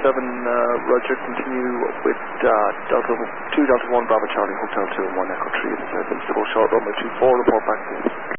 Roger, continue with Delta 2, Delta 1, Bravo Charlie, Hotel 2 and 1 Echo 3 at the south. Short runway 24, report back please.